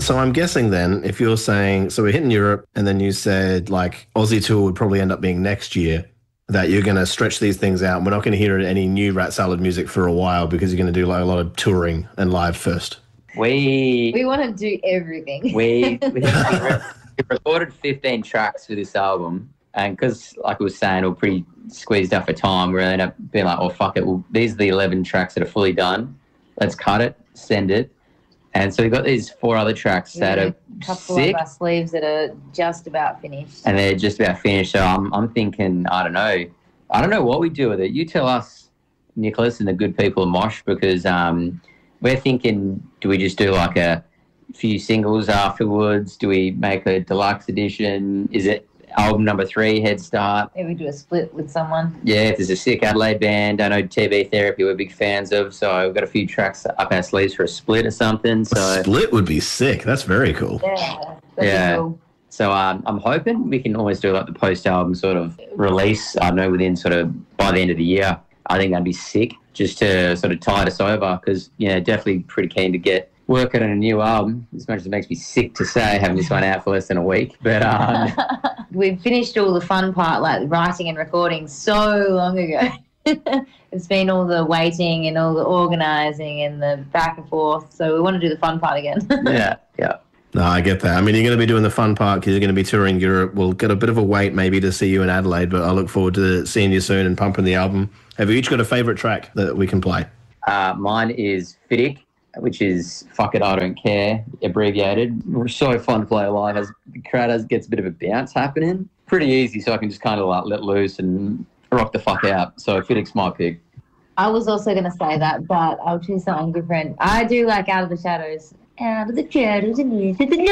So I'm guessing then, if you're saying, so we're hitting Europe, and then you said like Aussie tour would probably end up being next year, that you're going to stretch these things out. We're not going to hear any new Rat Salad music for a while because you're going to do like a lot of touring and live first. We want to do everything. We recorded 15 tracks for this album, and because, like I was saying, we're pretty squeezed out for time, we ended up being like, oh, fuck it. Well, these are the 11 tracks that are fully done. Let's cut it, send it. And so we've got these 4 other tracks that are a couple sick. of our sleeves that are just about finished. And they're just about finished. So I'm thinking, I don't know what we do with it. You tell us, Nicholas, and the good people of Mosh, because we're thinking, do we just do like a few singles afterwards? Do we make a deluxe edition? Is it album number 3, Head Start? Maybe do a split with someone. Yeah, if there's a sick Adelaide band, I know TB Therapy we're big fans of, so we've got a few tracks up our sleeves for a split or something. So a split would be sick. That's very cool. Yeah, that'd be cool. So I'm hoping we can almost do like the post-album sort of release, I don't know, within sort of by the end of the year. I think that'd be sick just to sort of tide us over because, definitely pretty keen to get working on a new album, as much as it makes me sick to say having this one out for less than a week. But we've finished all the fun part, like writing and recording, so long ago. It's been all the waiting and all the organising and the back and forth. So we want to do the fun part again. Yeah. No, I get that. I mean, you're going to be doing the fun part because you're going to be touring Europe. We'll get a bit of a wait maybe to see you in Adelaide, but I look forward to seeing you soon and pumping the album. Have you each got a favourite track that we can play? Mine is Fiddick, which is Fuck It, I Don't Care, abbreviated. We're so fun to play live as the crowd gets a bit of a bounce happening. Pretty easy, so I can just kind of like let loose and rock the fuck out. So Fiddick's my pick. I was also going to say that, but I'll choose something different. I do like Out of the Shadows. Out of the shadows and into the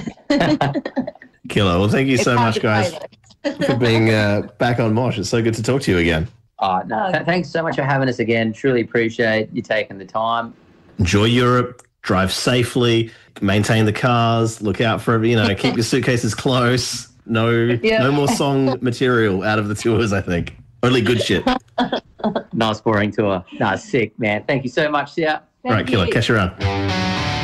night. Killer. Well, thank you so much, guys, for being back on Mosh. It's so good to talk to you again. Thanks so much for having us again. Truly appreciate you taking the time. Enjoy Europe. Drive safely. Maintain the cars. Look out for, keep your suitcases close. No more song material out of the tours, I think. Only good shit. Nice boring tour. Sick, man. Thank you so much. See ya. All right, Killer. Catch you around.